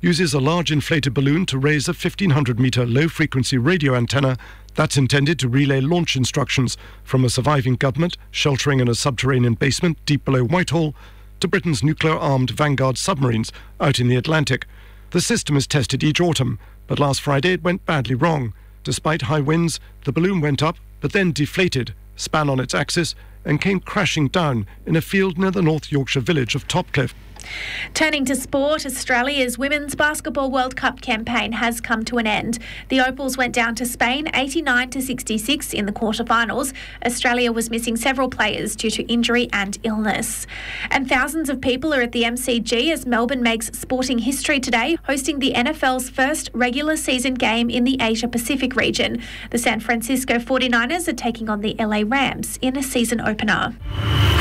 uses a large inflated balloon to raise a 1,500-metre low-frequency radio antenna that's intended to relay launch instructions from a surviving government sheltering in a subterranean basement deep below Whitehall to Britain's nuclear-armed Vanguard submarines out in the Atlantic. The system is tested each autumn, but last Friday it went badly wrong. Despite high winds, the balloon went up, but then deflated, span on its axis, and came crashing down in a field near the North Yorkshire village of Topcliffe. Turning to sport, Australia's Women's Basketball World Cup campaign has come to an end. The Opals went down to Spain 89-66 in the quarterfinals. Australia was missing several players due to injury and illness. And thousands of people are at the MCG as Melbourne makes sporting history today, hosting the NFL's first regular season game in the Asia Pacific region. The San Francisco 49ers are taking on the LA Rams in a season opener.